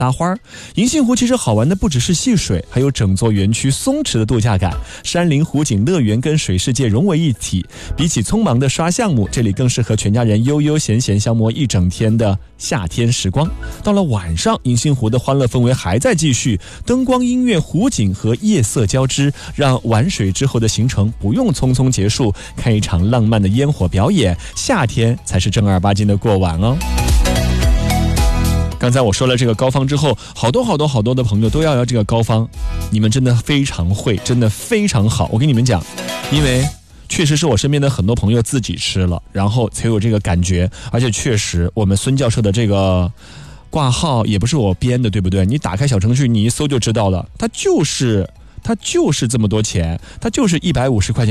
拉花。银杏湖其实好玩的不只是戏水，还有整座园区松弛的度假感，山林湖景乐园跟水世界融为一体。比起匆忙的刷项目，这里更适合全家人悠悠闲闲消磨一整天的夏天时光。到了晚上，银杏湖的欢乐氛围还在继续，灯光、音乐、湖景和夜色交织，让玩水之后的行程不用匆匆结束，看一场浪漫的烟火表演，夏天才是正儿八经的过完哦。刚才我说了这个膏方之后，好多的朋友都要这个膏方，你们真的非常会，真的非常好。我跟你们讲，因为确实是我身边的很多朋友自己吃了，然后才有这个感觉，而且确实我们孙教授的这个挂号也不是我编的，对不对？你打开小程序，你一搜就知道了，它就是这么多钱，它就是150块钱。